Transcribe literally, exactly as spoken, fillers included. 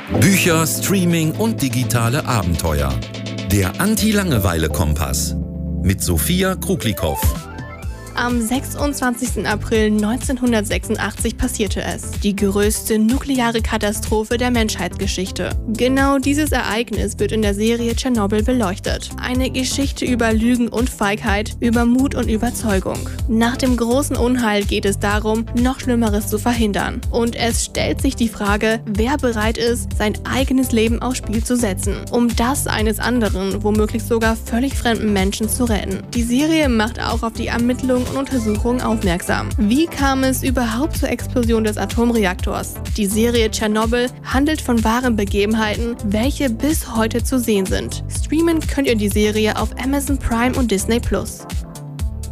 Bücher, Streaming und digitale Abenteuer. Der Anti-Langeweile-Kompass mit Sophia Kruglikow. Am sechsundzwanzigsten April neunzehnhundertsechsundachtzig passierte es. Die größte nukleare Katastrophe der Menschheitsgeschichte. Genau dieses Ereignis wird in der Serie Tschernobyl beleuchtet. Eine Geschichte über Lügen und Feigheit, über Mut und Überzeugung. Nach dem großen Unheil geht es darum, noch Schlimmeres zu verhindern. Und es stellt sich die Frage, wer bereit ist, sein eigenes Leben aufs Spiel zu setzen, um das eines anderen, womöglich sogar völlig fremden Menschen zu retten. Die Serie macht auch auf die Ermittlungen und Untersuchungen aufmerksam. Wie kam es überhaupt zur Explosion des Atomreaktors? Die Serie Tschernobyl handelt von wahren Begebenheiten, welche bis heute zu sehen sind. Streamen könnt ihr die Serie auf Amazon Prime und Disney Plus.